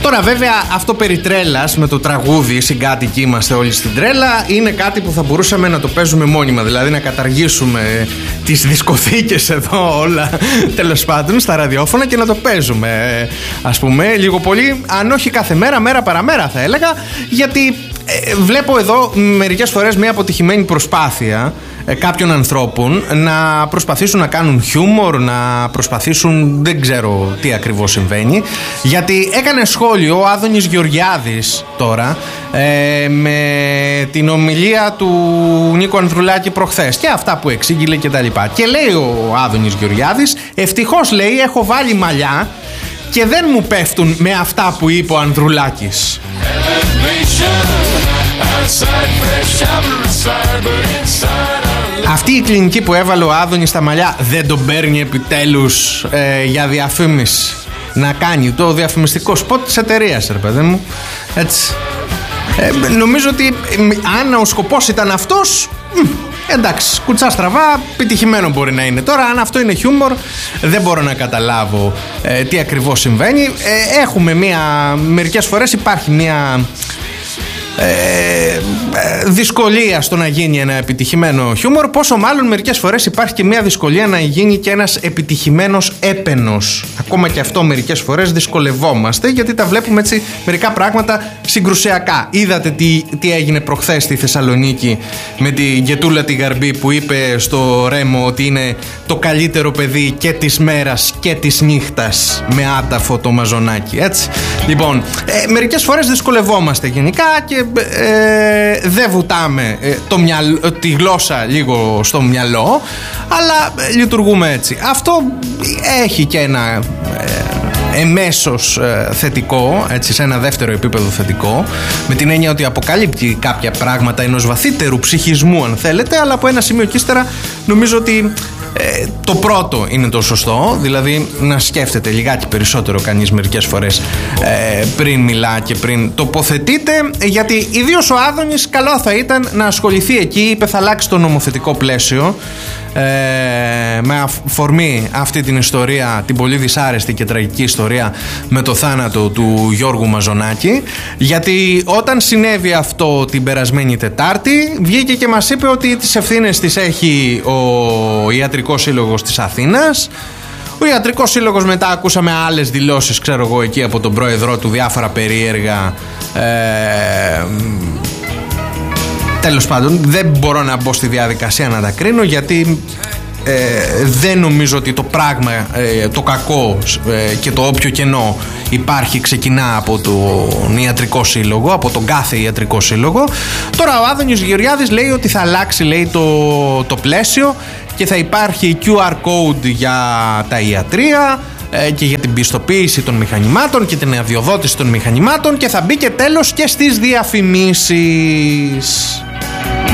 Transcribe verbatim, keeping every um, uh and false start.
Τώρα βέβαια αυτό περί τρέλας με το τραγούδι «Συγκάτοικοι είμαστε όλοι στην τρέλα» είναι κάτι που θα μπορούσαμε να το παίζουμε μόνιμα. Δηλαδή να καταργήσουμε τις δισκοθήκες εδώ όλα τέλος πάντων στα ραδιόφωνα και να το παίζουμε, ας πούμε, λίγο πολύ, αν όχι κάθε μέρα, μέρα παραμέρα θα έλεγα. Γιατί ε, βλέπω εδώ μερικές φορές μια αποτυχημένη προσπάθεια κάποιων ανθρώπων να προσπαθήσουν να κάνουν χιούμορ, να προσπαθήσουν, δεν ξέρω τι ακριβώς συμβαίνει. Γιατί έκανε σχόλιο ο Άδωνης Γεωργιάδης τώρα ε, με την ομιλία του Νίκου Ανδρουλάκη προχθές και αυτά που εξήγηλε και τα λοιπά. Και λέει ο Άδωνης Γεωργιάδης, ευτυχώς λέει έχω βάλει μαλλιά και δεν μου πέφτουν με αυτά που είπε ο Ανδρουλάκης. Αυτή η κλινική που έβαλε ο Άδωνης στα μαλλιά δεν τον παίρνει επιτέλους ε, για διαφήμιση? Να κάνει το διαφημιστικό σποτ της εταιρείας, ρε παιδί μου. Έτσι. Ε, νομίζω ότι ε, αν ο σκοπός ήταν αυτός, μ, εντάξει, κουτσά στραβά, επιτυχημένο μπορεί να είναι. Τώρα αν αυτό είναι χιούμορ δεν μπορώ να καταλάβω ε, τι ακριβώς συμβαίνει. ε, Έχουμε μία, μερικές φορές υπάρχει μία Ε, δυσκολία στο να γίνει ένα επιτυχημένο χιούμορ, πόσο μάλλον μερικές φορές υπάρχει και μια δυσκολία να γίνει και ένας επιτυχημένος έπαινος. Ακόμα και αυτό μερικές φορές δυσκολευόμαστε, γιατί τα βλέπουμε έτσι μερικά πράγματα συγκρουσιακά. Είδατε τι, τι έγινε προχθές στη Θεσσαλονίκη με τη Γετούλα τη Γαρμπή που είπε στο Ρέμο ότι είναι το καλύτερο παιδί και της μέρας και της νύχτας, με άταφο το μαζονάκι, έτσι. Λοιπόν, ε, μερικές φορές δυσκολευόμαστε γενικά και Ε, δεν βουτάμε ε, το μυαλ, τη γλώσσα λίγο στο μυαλό, αλλά ε, λειτουργούμε έτσι. Αυτό έχει και ένα ε, εμέσως ε, θετικό, έτσι, σε ένα δεύτερο επίπεδο θετικό, με την έννοια ότι αποκαλύπτει κάποια πράγματα ενός βαθύτερου ψυχισμού, αν θέλετε, αλλά από ένα σημείο και ύστερα νομίζω ότι Ε, το πρώτο είναι το σωστό, δηλαδή να σκέφτεται λιγάκι περισσότερο κανείς μερικές φορές ε, πριν μιλά και πριν τοποθετείται, γιατί ιδίως ο Άδωνης καλό θα ήταν να ασχοληθεί εκεί, είπε θα αλλάξει το νομοθετικό πλαίσιο ε, με αφορμή αυτή την ιστορία, την πολύ δυσάρεστη και τραγική ιστορία με το θάνατο του Γιώργου Μαζονάκη, γιατί όταν συνέβη αυτό την περασμένη Τετάρτη βγήκε και μας είπε ότι τις ευθύνες τις έχει ο Ιατρικός Σύλλογος της Αθήνας. Ο Ιατρικός Σύλλογος, μετά ακούσαμε άλλες δηλώσεις, ξέρω εγώ, εκεί από τον πρόεδρό του, διάφορα περίεργα. Ε, τέλος πάντων, δεν μπορώ να μπω στη διαδικασία να τα κρίνω, γιατί ε, δεν νομίζω ότι το πράγμα, ε, το κακό ε, και το όποιο κενό υπάρχει ξεκινά από τον Ιατρικό Σύλλογο, από τον κάθε Ιατρικό Σύλλογο. Τώρα ο Άδωνης Γεωργιάδης λέει ότι θα αλλάξει, λέει, το, το πλαίσιο και θα υπάρχει κιου αρ code για τα ιατρεία ε, και για την πιστοποίηση των μηχανημάτων και την αδειοδότηση των μηχανημάτων, και θα μπει και τέλος και στις διαφημίσεις.